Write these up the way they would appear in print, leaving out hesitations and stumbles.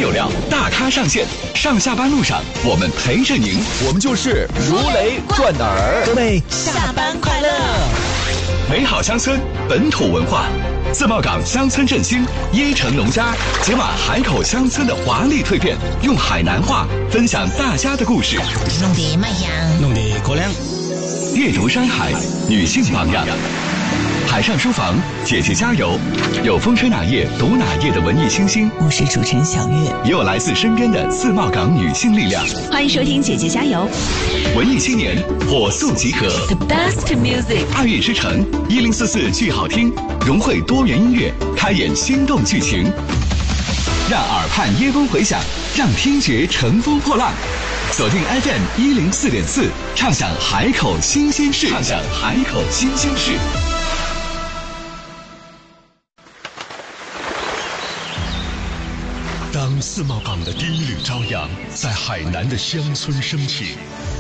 有料，大咖上线，上下班路上我们陪着您， 我们就是如雷贯耳。 各位下班快乐！ 美好乡村，本土文化，自贸港乡村振兴，椰城农家，解码海口乡村的华丽蜕变，用海南话分享大家的故事， 弄得卖香， 弄得高粱。 阅读山海，女性榜样。海上书房，姐姐加油！有风吹哪页读哪页的文艺清新， 我是主持人小月， 也有来自身边的自贸港女性力量。 欢迎收听姐姐加油！ 文艺青年火速集合 ，The best music， 爱乐之城1044剧好听，融汇多元音乐，开演心动剧情，让耳畔耶风回响，让听觉乘风破浪。锁定 FM 104.4，畅享海口新鲜事，畅享海口新鲜事。 当自贸港的第一缕朝阳在海南的乡村升起，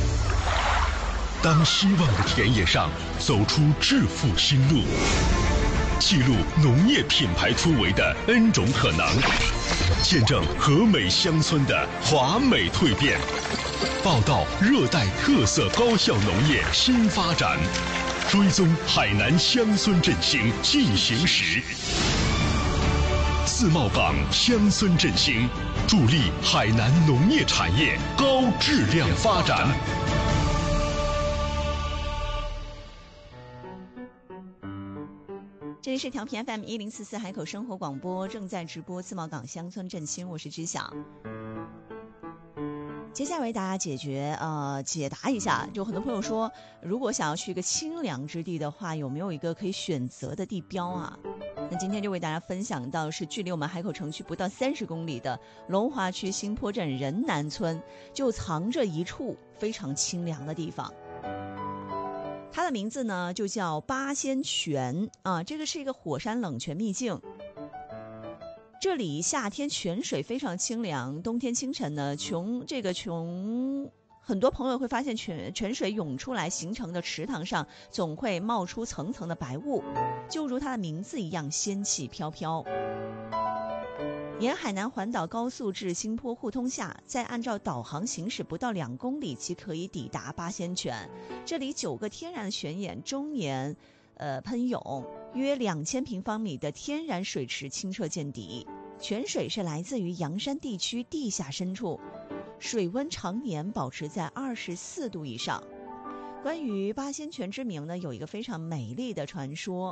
当希望的田野上走出致富新路，记录农业品牌突围的 N 种可能，见证和美乡村的华美蜕变，报道热带特色高效农业新发展，追踪海南乡村振兴进行时。自贸港乡村振兴，助力海南农业产业高质量发展。 这里是调频 FM 1044海口生活广播，正在直播自贸港乡村振兴，我是知晓。接下来为大家解答一下，就很多朋友说，如果想要去一个清凉之地的话，有没有一个可以选择的地标啊？那今天就为大家分享到是距离我们海口城区不到30公里的龙华区新坡镇仁南村，就藏着一处非常清凉的地方。它的名字呢就叫八仙泉啊，这个是一个火山冷泉秘境。这里夏天泉水非常清凉，冬天清晨呢，很多朋友会发现泉水涌出来形成的池塘上总会冒出层层的白雾，就如它的名字一样，仙气飘飘。沿海南环岛高速至新坡互通下，再按照导航行驶不到2公里即可以抵达八仙泉。这里9个天然的泉眼终年喷涌，约2000平方米的天然水池清澈见底。泉水是来自于阳山地区地下深处，水温常年保持在24度以上。关于八仙泉之名呢，有一个非常美丽的传说。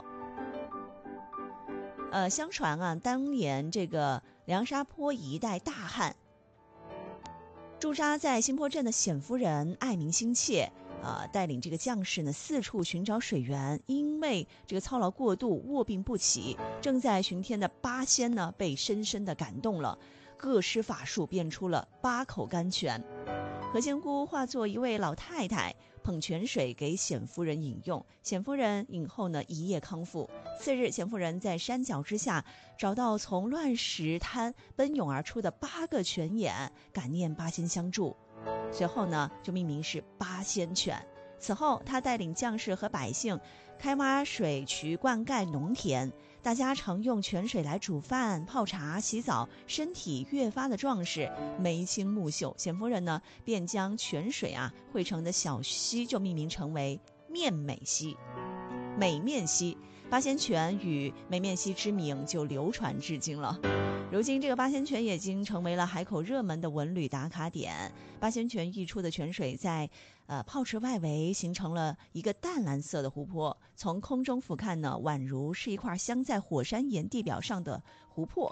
相传啊，当年这个凉沙坡一带大旱，驻扎在新坡镇的显夫人爱民心切，带领这个将士呢四处寻找水源，因为这个操劳过度，卧病不起。正在巡天的八仙呢，被深深的感动了，各施法术变出了8口甘泉。何仙姑化作一位老太太，捧泉水给显夫人饮用，显夫人饮后呢一夜康复。次日，显夫人在山脚之下找到从乱石滩奔涌而出的8个泉眼，感念八仙相助，随后呢就命名是八仙泉。此后他带领将士和百姓开挖水渠灌溉农田，大家常用泉水来煮饭、泡茶、洗澡，身体越发的壮实，眉清目秀。显夫人呢便将泉水汇成的小溪就命名成为面美溪、美面溪。八仙泉与美面溪之名就流传至今了。如今这个八仙泉已经成为了海口热门的文旅打卡点。八仙泉溢出的泉水在泡池外围形成了一个淡蓝色的湖泊，从空中俯瞰呢，宛如是一块镶在火山岩地表上的湖泊。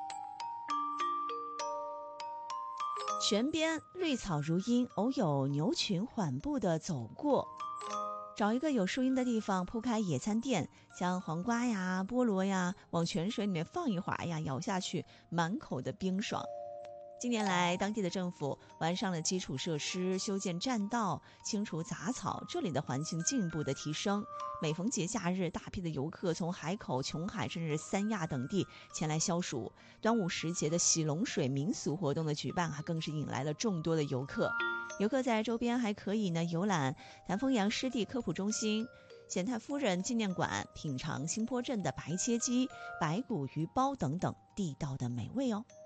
泉边绿草如茵，偶有牛群缓步地走过。找一个有树荫的地方铺开野餐垫，将黄瓜呀、菠萝呀往泉水里面放一会儿，咬下去满口的冰爽。近年来，当地的政府完善了基础设施，修建栈道，清除杂草，这里的环境进一步的提升。每逢节假日，大批的游客从海口、琼海甚至三亚等地前来消暑。端午时节的洗龙水民俗活动的举办更是引来了众多的游客。游客在周边还可以呢游览南丰阳湿地科普中心、显太夫人纪念馆，品尝新坡镇的白切鸡、白骨鱼包等等地道的美味哦。